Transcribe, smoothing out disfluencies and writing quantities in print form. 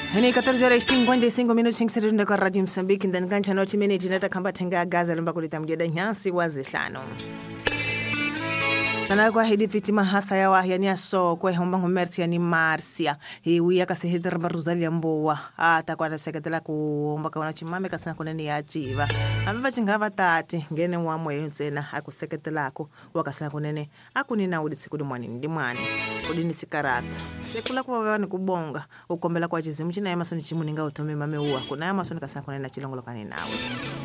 Ni 14:55 minutos ngisirinde kwa Radio Msambiki ndani kancha no minute natakhamba thenga gaza lomba kulita mjeda nyansi wazihlano. Sana kwa hidi fitima hasa ya wahya ni aso kwa homba ngomersi ni Marcia hiwi yakasehedra Rosalia Mbowa atakwata seketela kuomba kwa chimame kasana kuneni yachiva amva chingava tati ngene wamwe ntsena akuseketelako wakasana kunene akunina uditsi kudimwani ndimwani kudini sikarata sekula kwa vani kubonga ukombela kwa chizimu china yamasoni chimuninga utome mame uwa kuna yamasoni kasana kunena chilongolo kaninawe